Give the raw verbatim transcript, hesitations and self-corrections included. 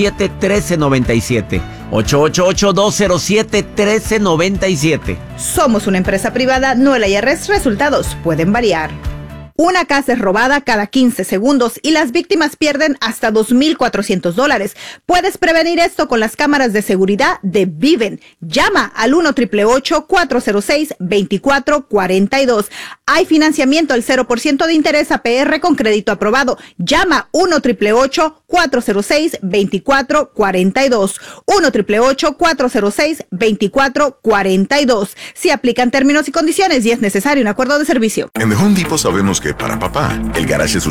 siete, uno tres nueve siete. ocho ocho ocho, dos cero siete, uno tres nueve siete. Somos una empresa privada, no el I R S. Resultados pueden variar. Una casa es robada cada quince segundos y las víctimas pierden hasta dos mil cuatrocientos dólares. Puedes prevenir esto con las cámaras de seguridad de Viven. Llama al uno, ocho ocho ocho, cuatro cero seis, dos cuatro cuatro dos. Hay financiamiento al cero por ciento de interés A P R con crédito aprobado. Llama uno, ocho ocho ocho, cuatro cero seis, dos cuatro cuatro dos. uno, ocho ocho ocho, cuatro cero seis, dos cuatro cuatro dos. Si aplican términos y condiciones y es necesario un acuerdo de servicio. En The Home Depot sabemos que para papá, el garage es